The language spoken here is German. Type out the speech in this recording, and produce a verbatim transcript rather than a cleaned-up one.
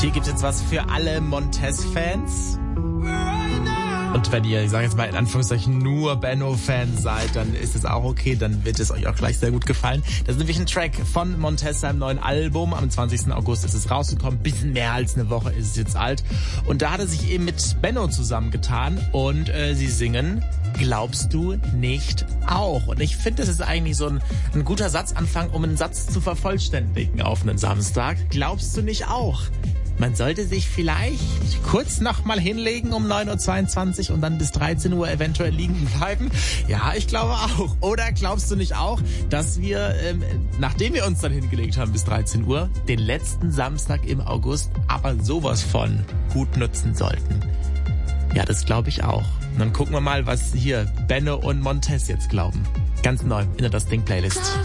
Hier gibt es jetzt was für alle Montez-Fans. Und wenn ihr, ich sage jetzt mal in Anführungszeichen, nur Benno-Fans seid, dann ist es auch okay, dann wird es euch auch gleich sehr gut gefallen. Das ist nämlich ein Track von Montez, seinem neuen Album. Am zwanzigsten August ist es rausgekommen, bisschen mehr als eine Woche ist es jetzt alt. Und da hat er sich eben mit Benno zusammengetan und äh, sie singen Glaubst du nicht auch? Und ich finde, das ist eigentlich so ein, ein guter Satzanfang, um einen Satz zu vervollständigen auf einen Samstag. Glaubst du nicht auch? Man sollte sich vielleicht kurz noch mal hinlegen um neun Uhr zweiundzwanzig und dann bis dreizehn Uhr eventuell liegen bleiben. Ja, ich glaube auch. Oder glaubst du nicht auch, dass wir, ähm, nachdem wir uns dann hingelegt haben bis dreizehn Uhr, den letzten Samstag im August aber sowas von gut nutzen sollten? Ja, das glaube ich auch. Und dann gucken wir mal, was hier Benno und Montez jetzt glauben. Ganz neu in der Das Ding Playlist.